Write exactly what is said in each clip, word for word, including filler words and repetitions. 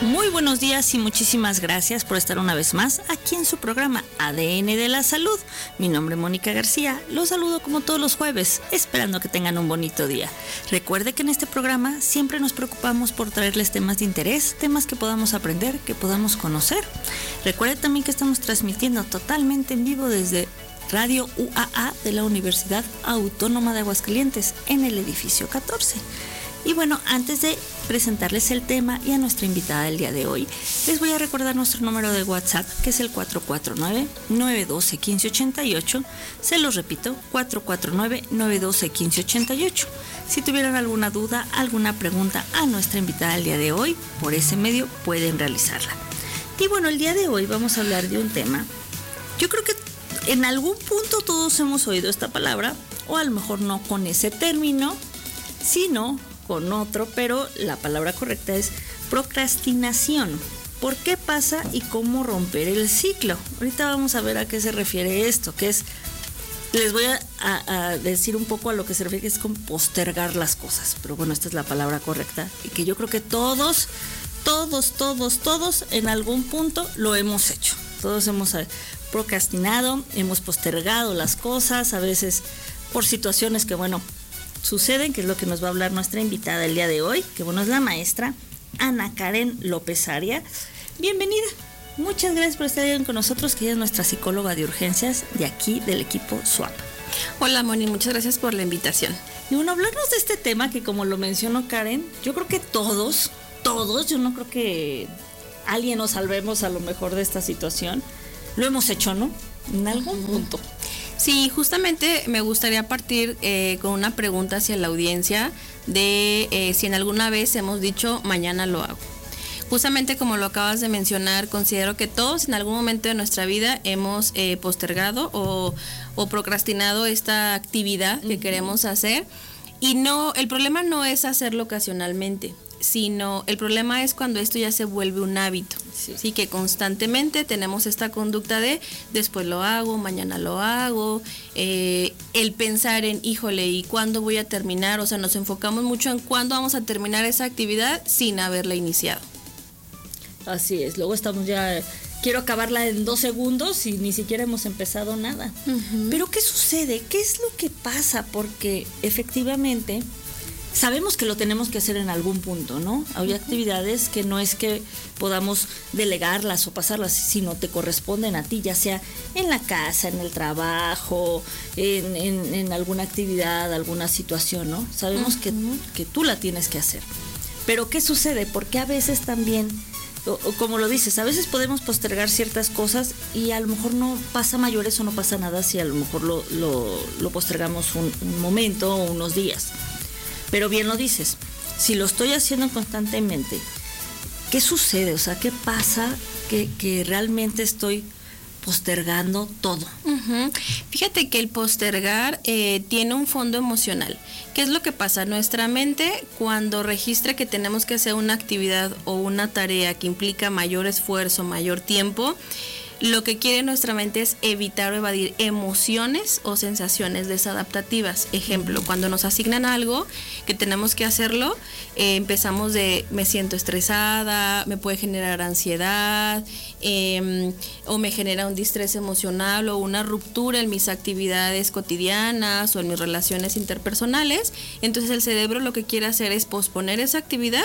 Muy buenos días y muchísimas gracias por estar una vez más aquí en su programa A D N de la Salud. Mi nombre es Mónica García, los saludo como todos los jueves, esperando que tengan un bonito día. Recuerde que en este programa siempre nos preocupamos por traerles temas de interés, temas que podamos aprender, que podamos conocer. Recuerde también que estamos transmitiendo totalmente en vivo desde Radio U A A de la Universidad Autónoma de Aguascalientes en el edificio catorce. Y bueno, antes de presentarles el tema y a nuestra invitada del día de hoy, les voy a recordar nuestro número de WhatsApp, que es el cuatro cuatro nueve, nueve uno dos, uno cinco ocho ocho. Se los repito, cuatro cuatro nueve, nueve uno dos, uno cinco ocho ocho. Si tuvieran alguna duda, alguna pregunta a nuestra invitada del día de hoy, por ese medio pueden realizarla. Y bueno, el día de hoy vamos a hablar de un tema. Yo creo que en algún punto todos hemos oído esta palabra, o a lo mejor no con ese término, sino con otro, pero la palabra correcta es procrastinación. ¿Por qué pasa y cómo romper el ciclo? Ahorita vamos a ver a qué se refiere esto, que es, les voy a, a, a decir un poco a lo que se refiere, que es con postergar las cosas, pero bueno, esta es la palabra correcta y que yo creo que todos, todos, todos, todos en algún punto lo hemos hecho. Todos hemos procrastinado, hemos postergado las cosas, a veces por situaciones que, bueno, suceden, que es lo que nos va a hablar nuestra invitada el día de hoy, que bueno, es la maestra Ana Karen López Aria. Bienvenida, muchas gracias por estar con nosotros, que ella es nuestra psicóloga de urgencias de aquí del equipo SWAP. Hola Moni, muchas gracias por la invitación. Y bueno, hablarnos de este tema que, como lo mencionó Karen, yo creo que todos, todos, yo no creo que alguien nos salvemos a lo mejor de esta situación, lo hemos hecho, ¿no? En algún uh-huh. punto. Sí, justamente me gustaría partir eh, con una pregunta hacia la audiencia de eh, si en alguna vez hemos dicho mañana lo hago. Justamente como lo acabas de mencionar, considero que todos en algún momento de nuestra vida hemos eh, postergado o, o procrastinado esta actividad que uh-huh. queremos hacer, y no, el problema no es hacerlo ocasionalmente, sino el problema es cuando esto ya se vuelve un hábito. Sí. Sí, que constantemente tenemos esta conducta de después lo hago, mañana lo hago, eh, el pensar en híjole, ¿y cuándo voy a terminar? O sea, nos enfocamos mucho en cuándo vamos a terminar esa actividad sin haberla iniciado. Así es, luego estamos ya, quiero acabarla en dos segundos y ni siquiera hemos empezado nada. Uh-huh. Pero ¿qué sucede? ¿Qué es lo que pasa? Porque efectivamente sabemos que lo tenemos que hacer en algún punto, ¿no? Hay uh-huh. actividades que no es que podamos delegarlas o pasarlas, sino te corresponden a ti, ya sea en la casa, en el trabajo, en, en, en alguna actividad, alguna situación, ¿no? Sabemos uh-huh. que, que tú la tienes que hacer. Pero ¿qué sucede? Porque a veces también, o, o como lo dices, a veces podemos postergar ciertas cosas y a lo mejor no pasa mayores o no pasa nada si a lo mejor lo, lo, lo postergamos un, un momento o unos días. Pero bien lo dices, si lo estoy haciendo constantemente, ¿qué sucede? O sea, ¿qué pasa que, que realmente estoy postergando todo? Uh-huh. Fíjate que el postergar eh, tiene un fondo emocional. ¿Qué es lo que pasa? Nuestra mente, cuando registra que tenemos que hacer una actividad o una tarea que implica mayor esfuerzo, mayor tiempo, lo que quiere nuestra mente es evitar o evadir emociones o sensaciones desadaptativas. Ejemplo, cuando nos asignan algo que tenemos que hacerlo, eh, empezamos de me siento estresada, me puede generar ansiedad, eh, o me genera un distrés emocional o una ruptura en mis actividades cotidianas o en mis relaciones interpersonales. Entonces el cerebro lo que quiere hacer es posponer esa actividad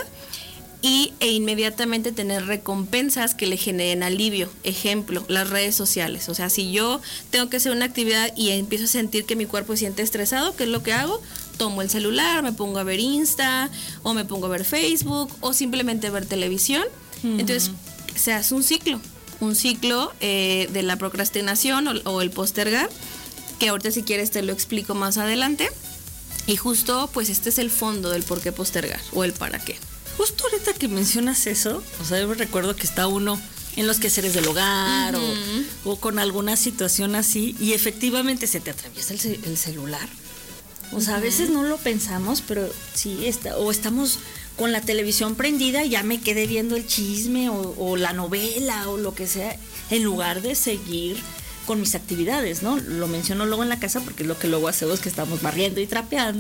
y e inmediatamente tener recompensas que le generen alivio. Ejemplo, las redes sociales. O sea, si yo tengo que hacer una actividad y empiezo a sentir que mi cuerpo se siente estresado, ¿qué es lo que hago? Tomo el celular, me pongo a ver Insta, o me pongo a ver Facebook, o simplemente ver televisión. Uh-huh. Entonces, se hace un ciclo, un ciclo eh, de la procrastinación o, o el postergar, que ahorita si quieres te lo explico más adelante. Y justo, pues este es el fondo del por qué postergar, o el para qué. Justo ahorita que mencionas eso, o sea, yo me recuerdo que está uno en los quehaceres del hogar uh-huh. o, o con alguna situación así y efectivamente se te atraviesa el, ce- el celular. O sea, uh-huh. a veces no lo pensamos, pero sí, está, o estamos con la televisión prendida y ya me quedé viendo el chisme o, o la novela o lo que sea, en lugar de seguir con mis actividades, ¿no? Lo menciono luego en la casa porque lo que luego hacemos es que estamos barriendo y trapeando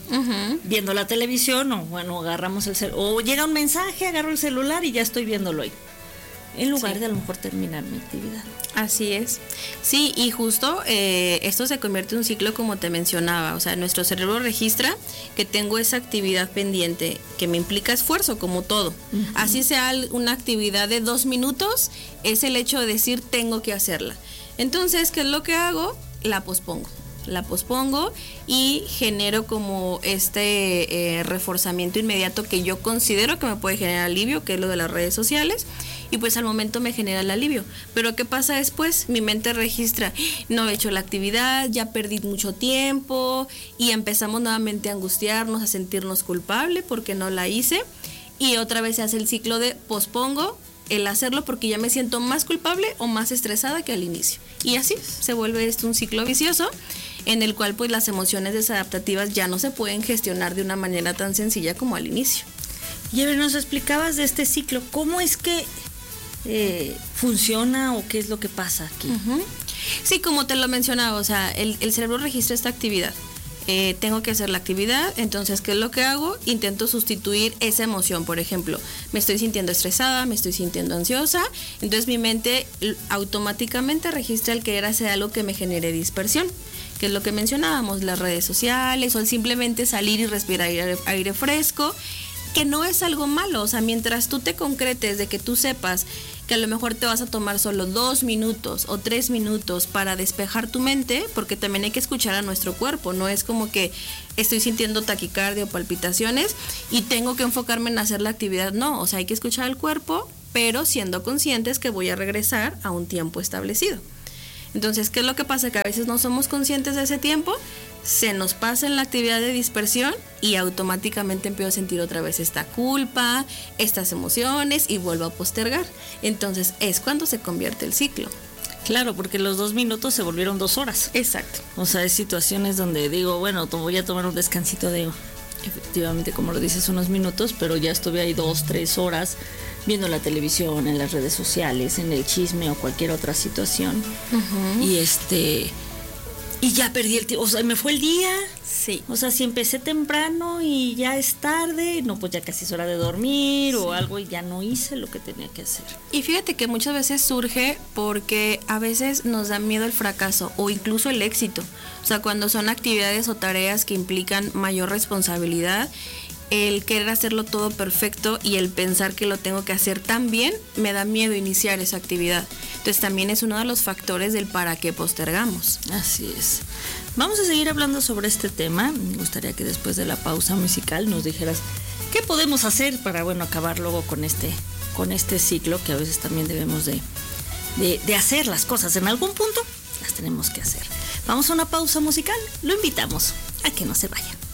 uh-huh. viendo la televisión, o bueno, agarramos el celular, o llega un mensaje, agarro el celular y ya estoy viéndolo ahí, en lugar sí. de a lo mejor terminar mi actividad. Así es. Sí, y justo eh, esto se convierte en un ciclo como te mencionaba, o sea, nuestro cerebro registra que tengo esa actividad pendiente que me implica esfuerzo, como todo. Uh-huh. Así sea una actividad de dos minutos, es el hecho de decir tengo que hacerla. Entonces, ¿qué es lo que hago? La pospongo. La pospongo y genero como este eh, reforzamiento inmediato que yo considero que me puede generar alivio, que es lo de las redes sociales, y pues al momento me genera el alivio. Pero ¿qué pasa después? Mi mente registra, no he hecho la actividad, ya perdí mucho tiempo, y empezamos nuevamente a angustiarnos, a sentirnos culpables porque no la hice, y otra vez se hace el ciclo de pospongo el hacerlo porque ya me siento más culpable o más estresada que al inicio. Y así se vuelve esto un ciclo vicioso en el cual pues las emociones desadaptativas ya no se pueden gestionar de una manera tan sencilla como al inicio. Y a ver, nos explicabas de este ciclo, ¿cómo es que eh, funciona o qué es lo que pasa aquí? Uh-huh. Sí, como te lo mencionaba, o sea, el, el cerebro registra esta actividad. Eh, tengo que hacer la actividad, entonces ¿qué es lo que hago? Intento sustituir esa emoción. Por ejemplo, me estoy sintiendo estresada, me estoy sintiendo ansiosa, entonces mi mente automáticamente registra el querer hacer algo que me genere dispersión, que es lo que mencionábamos, las redes sociales, o el simplemente salir y respirar aire, aire fresco, que no es algo malo. O sea, mientras tú te concretes de que tú sepas que a lo mejor te vas a tomar solo dos minutos o tres minutos para despejar tu mente, porque también hay que escuchar a nuestro cuerpo, no es como que estoy sintiendo taquicardia o palpitaciones y tengo que enfocarme en hacer la actividad, no, o sea, hay que escuchar al cuerpo, pero siendo conscientes que voy a regresar a un tiempo establecido. Entonces, ¿qué es lo que pasa? Que a veces no somos conscientes de ese tiempo, se nos pasa en la actividad de dispersión y automáticamente empiezo a sentir otra vez esta culpa, estas emociones y vuelvo a postergar. Entonces es cuando se convierte el ciclo. Claro, porque los dos minutos se volvieron dos horas. Exacto. O sea, hay situaciones donde digo, bueno, voy a tomar un descansito de, efectivamente, como lo dices, unos minutos, pero ya estuve ahí dos, tres horas viendo la televisión, en las redes sociales, en el chisme o cualquier otra situación. Uh-huh. Y este... Y ya perdí el tiempo, o sea, me fue el día. Sí. O sea, si empecé temprano y ya es tarde, no, pues ya casi es hora de dormir, sí, o algo, y ya no hice lo que tenía que hacer. Y fíjate que muchas veces surge porque a veces nos da miedo el fracaso o incluso el éxito. O sea, cuando son actividades o tareas que implican mayor responsabilidad, el querer hacerlo todo perfecto y el pensar que lo tengo que hacer tan bien, me da miedo iniciar esa actividad. Entonces también es uno de los factores del para qué postergamos. Así es. Vamos a seguir hablando sobre este tema. Me gustaría que después de la pausa musical nos dijeras qué podemos hacer para, bueno, acabar luego con este, con este ciclo, que a veces también debemos de, de, de hacer las cosas. En algún punto las tenemos que hacer. Vamos a una pausa musical. Lo invitamos a que no se vaya.